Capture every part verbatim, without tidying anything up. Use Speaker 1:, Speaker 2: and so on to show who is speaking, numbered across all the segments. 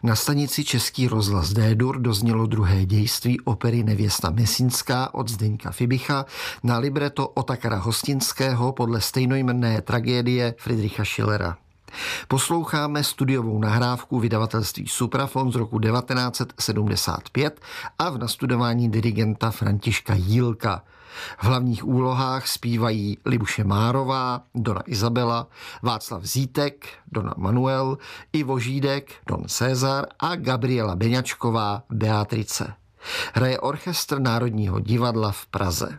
Speaker 1: Na stanici Český rozhlas D-dur doznělo druhé dějství opery Nevěsta Mesínská od Zdeňka Fibicha na libreto Otakara Hostinského podle stejnojmenné tragédie Friedricha Schillera. Posloucháme studiovou nahrávku vydavatelství Suprafon z roku devatenáct set sedmdesát pět a v nastudování dirigenta Františka Jílka. V hlavních úlohách zpívají Libuše Márová, Dona Izabela, Václav Zítek, Dona Manuel, Ivo Žídek, Don César a Gabriela Beňačková, Beatrice. Hraje orchestr Národního divadla v Praze.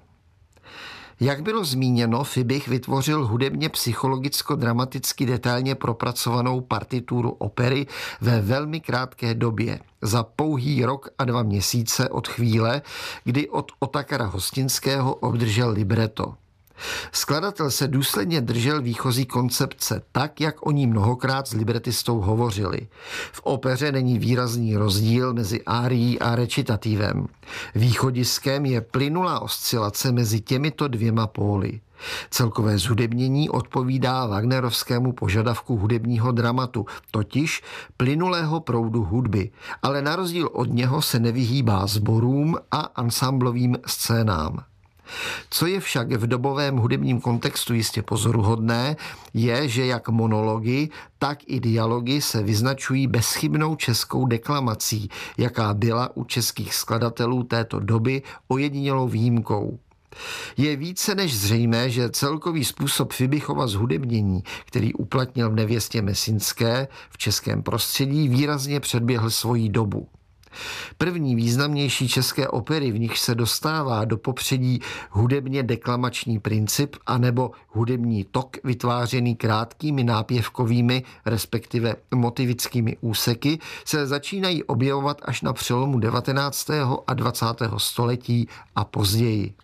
Speaker 1: Jak bylo zmíněno, Fibich vytvořil hudebně psychologicko-dramaticky detailně propracovanou partituru opery ve velmi krátké době, za pouhý rok a dva měsíce od chvíle, kdy od Otakara Hostinského obdržel libreto. Skladatel se důsledně držel výchozí koncepce, tak, jak o ní mnohokrát s libretistou hovořili. V opeře není výrazný rozdíl mezi árií a recitativem. Východiskem je plynulá oscilace mezi těmito dvěma póly. Celkové zhudebnění odpovídá wagnerovskému požadavku hudebního dramatu, totiž plynulého proudu hudby, ale na rozdíl od něho se nevyhýbá sborům a ansamblovým scénám. Co je však v dobovém hudebním kontextu jistě pozoruhodné, je, že jak monology, tak i dialogy se vyznačují bezchybnou českou deklamací, jaká byla u českých skladatelů této doby ojedinělou výjimkou. Je více než zřejmé, že celkový způsob Fibichova zhudebnění, který uplatnil v Nevěstě Mesínské v českém prostředí, výrazně předběhl svoji dobu. První významnější české opery, v nich se dostává do popředí hudebně deklamační princip anebo hudební tok vytvářený krátkými nápěvkovými, respektive motivickými úseky, se začínají objevovat až na přelomu devatenáctého a dvacátého století a později.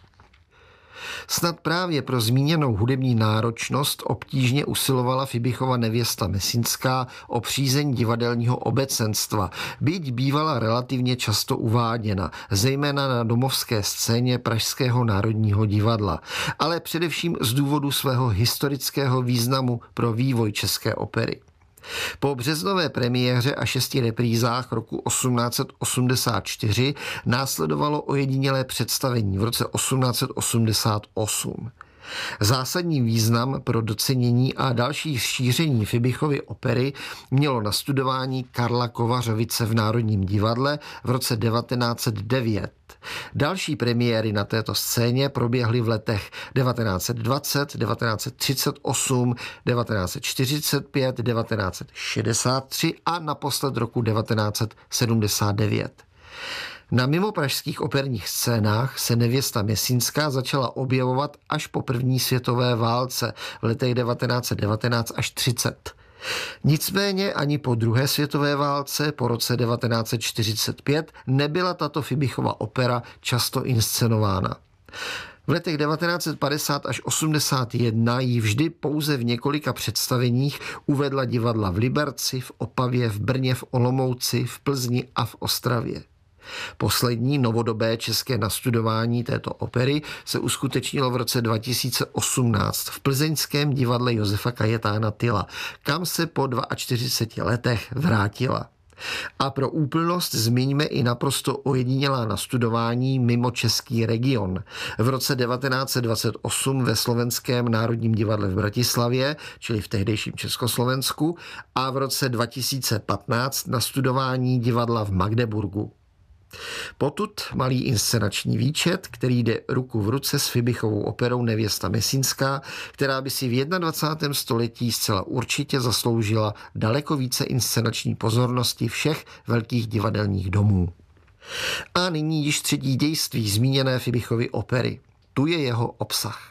Speaker 1: Snad právě pro zmíněnou hudební náročnost obtížně usilovala Fibichova Nevěsta Mesínská o přízeň divadelního obecenstva, byť bývala relativně často uváděna, zejména na domovské scéně Pražského národního divadla, ale především z důvodu svého historického významu pro vývoj české opery. Po březnové premiéře a šesti reprízách roku osmnáct set osmdesát čtyři následovalo ojedinělé představení v roce osmnáct set osmdesát osm. Zásadní význam pro docenění a další šíření Fibichovy opery mělo nastudování Karla Kovařovice v Národním divadle v roce devatenáct set devět. Další premiéry na této scéně proběhly v letech devatenáct set dvacet, devatenáct set třicet osm, devatenáct set čtyřicet pět, devatenáct set šedesát tři a naposled roku devatenáct set sedmdesát devět. Na mimopražských operních scénách se Nevěsta Mesínská začala objevovat až po první světové válce v letech devatenáct set devatenáct až třicet. Nicméně ani po druhé světové válce po roce devatenáct set čtyřicet pět nebyla tato Fibichova opera často inscenována. V letech devatenáct set padesát až osmdesát jedna ji vždy pouze v několika představeních uvedla divadla v Liberci, v Opavě, v Brně, v Olomouci, v Plzni a v Ostravě. Poslední novodobé české nastudování této opery se uskutečnilo v roce dva tisíce osmnáct v plzeňském divadle Josefa Kajetána Tyla, kam se po čtyřiceti dvou letech vrátila. A pro úplnost zmiňme i naprosto ojedinělá nastudování mimo český region. V roce devatenáct set dvacet osm ve Slovenském národním divadle v Bratislavě, čili v tehdejším Československu, a v roce dva tisíce patnáct nastudování divadla v Magdeburgu. Potud malý inscenační výčet, který jde ruku v ruce s Fibichovou operou Nevěsta Mesínská, která by si v dvacátém prvním století zcela určitě zasloužila daleko více inscenační pozornosti všech velkých divadelních domů. A nyní již třetí dějství zmíněné Fibichovy opery. Tu je jeho obsah.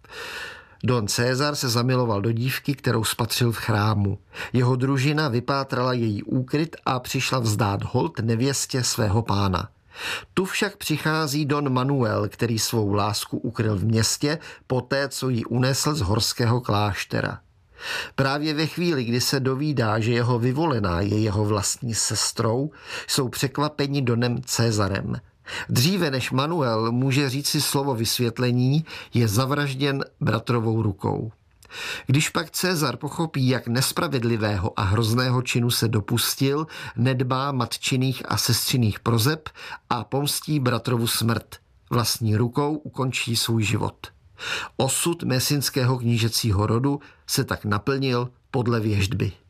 Speaker 1: Don César se zamiloval do dívky, kterou spatřil v chrámu. Jeho družina vypátrala její úkryt a přišla vzdát hold nevěstě svého pána. Tu však přichází Don Manuel, který svou lásku ukryl v městě, poté co ji unesl z horského kláštera. Právě ve chvíli, kdy se dovídá, že jeho vyvolená je jeho vlastní sestrou, jsou překvapeni Donem Césarem. Dříve než Manuel může říci slovo vysvětlení, je zavražděn bratrovou rukou. Když pak Cezar pochopí, jak nespravedlivého a hrozného činu se dopustil, nedbá matčiných a sestřiných prozeb a pomstí bratrovu smrt. Vlastní rukou ukončí svůj život. Osud mesinského knížecího rodu se tak naplnil podle věštby.